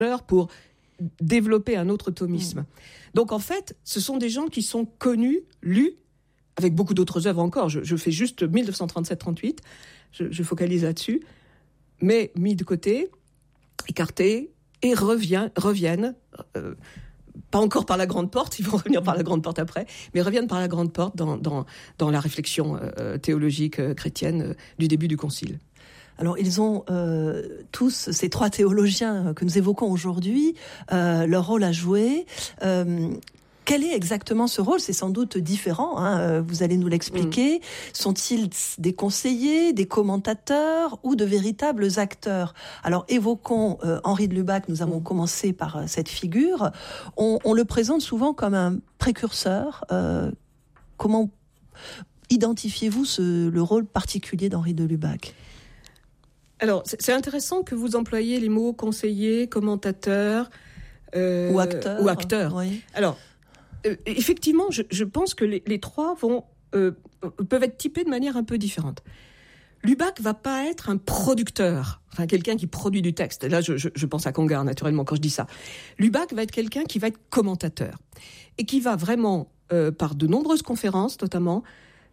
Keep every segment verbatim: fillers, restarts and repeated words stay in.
pour développer un autre thomisme. Mmh. Donc en fait, ce sont des gens qui sont connus, lus, avec beaucoup d'autres œuvres encore. Je, je fais juste dix-neuf cent trente-sept trente-huit, je, je focalise là-dessus, mais mis de côté, écartés, et revient, reviennent, euh, pas encore par la grande porte, ils vont revenir par la grande porte après, mais reviennent par la grande porte dans, dans, dans la réflexion euh, théologique euh, chrétienne euh, du début du Concile. Alors, ils ont euh, tous, ces trois théologiens que nous évoquons aujourd'hui, euh, leur rôle à jouer. Euh, quel est exactement ce rôle ? C'est sans doute différent, hein, vous allez nous l'expliquer. Mmh. Sont-ils des conseillers, des commentateurs ou de véritables acteurs ? Alors, évoquons euh, Henri de Lubac, nous avons mmh. commencé par euh, cette figure. On, on le présente souvent comme un précurseur. Euh, comment identifiez-vous ce, le rôle particulier d'Henri de Lubac ? Alors, c'est intéressant que vous employiez les mots conseiller, commentateur euh, ou acteur. Ou acteur. Oui. Alors, euh, effectivement, je, je pense que les, les trois vont, euh, peuvent être typés de manière un peu différente. Lubac va pas être un producteur, enfin quelqu'un qui produit du texte. Là, je, je, je pense à Congar, naturellement, quand je dis ça. Lubac va être quelqu'un qui va être commentateur et qui va vraiment, euh, par de nombreuses conférences notamment,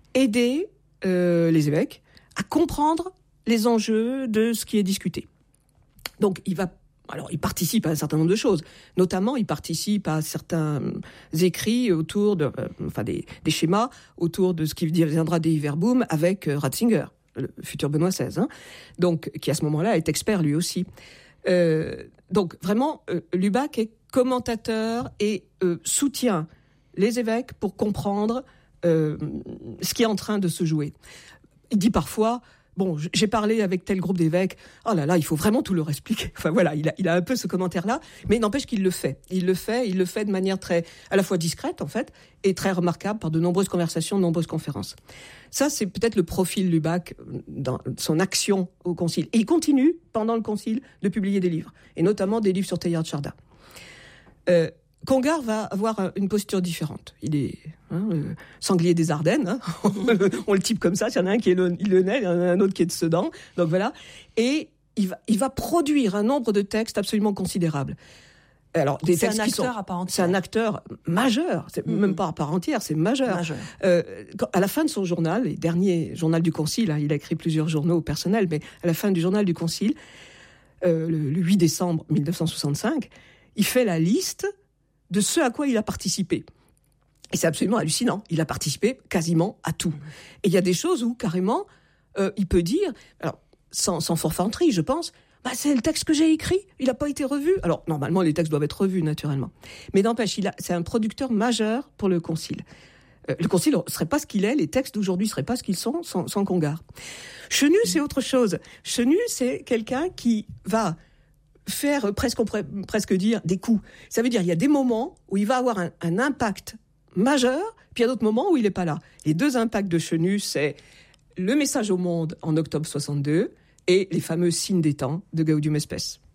aider euh, les évêques à comprendre les enjeux de ce qui est discuté. Donc, il va, alors, il participe à un certain nombre de choses. Notamment, il participe à certains écrits autour de, euh, enfin, des, des schémas autour de ce qui viendra des Verbum avec euh, Ratzinger, le futur Benoît seize, hein. Donc, qui à ce moment-là est expert lui aussi. Euh, donc, vraiment, euh, Lubac est commentateur et euh, soutient les évêques pour comprendre euh, ce qui est en train de se jouer. Il dit parfois, bon, j'ai parlé avec tel groupe d'évêques, oh là là, il faut vraiment tout leur expliquer. Enfin voilà, il a, il a un peu ce commentaire-là, mais n'empêche qu'il le fait. Il le fait, il le fait de manière très, à la fois discrète en fait, et très remarquable par de nombreuses conversations, de nombreuses conférences. Ça, c'est peut-être le profil Lubac dans son action au Concile. Et il continue, pendant le Concile, de publier des livres, et notamment des livres sur Teilhard de Chardin. Euh, Congar va avoir une posture différente. Il est hein, le sanglier des Ardennes. Hein. On le type comme ça. Il y en a un qui est lyonnais, il y en a un autre qui est de Sedan. Donc voilà. Et il va, il va produire un nombre de textes absolument considérable. Alors, des c'est textes un qui acteur sont, à part entière. C'est un acteur majeur. C'est mm-hmm. même pas à part entière, c'est majeur. majeur. Euh, quand, à la fin de son journal, les derniers journal du Concile, hein, il a écrit plusieurs journaux personnels, mais à la fin du journal du Concile, euh, le, le huit décembre dix-neuf cent soixante-cinq, il fait la liste de ce à quoi il a participé. Et c'est absolument hallucinant. Il a participé quasiment à tout. Et il y a des choses où, carrément, euh, il peut dire, alors, sans, sans forfanterie, je pense, bah, c'est le texte que j'ai écrit, il n'a pas été revu. Alors, normalement, les textes doivent être revus, naturellement. Mais n'empêche, il a, c'est un producteur majeur pour le Concile. Euh, le Concile ne serait pas ce qu'il est, les textes d'aujourd'hui ne seraient pas ce qu'ils sont sans, sans Congar. Chenu, c'est autre chose. Chenu, c'est quelqu'un qui va faire presque, on pourrait presque dire, des coups. Ça veut dire qu'il y a des moments où il va avoir un, un impact majeur, puis il y a d'autres moments où il n'est pas là. Les deux impacts de Chenu, c'est le message au monde en octobre soixante-deux et les fameux signes des temps de Gaudium et Spes.